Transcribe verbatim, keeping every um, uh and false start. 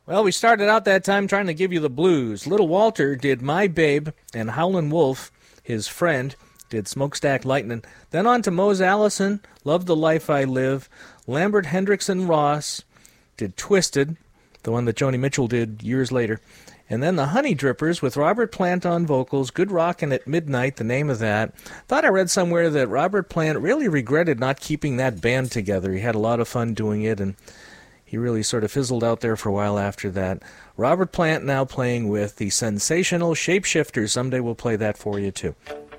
Well, we started out that time trying to give you the blues. Little Walter did My Babe, and Howlin' Wolf, his friend, did Smokestack Lightnin'. Then on to Mose Allison, Love the Life I Live. Lambert Hendrickson Ross did Twisted, the one that Joni Mitchell did years later. And then the Honey Drippers with Robert Plant on vocals, Good Rockin' at Midnight, the name of that. Thought I read somewhere that Robert Plant really regretted not keeping that band together. He had a lot of fun doing it, and he really sort of fizzled out there for a while after that. Robert Plant now playing with the sensational Shapeshifters. Someday we'll play that for you, too.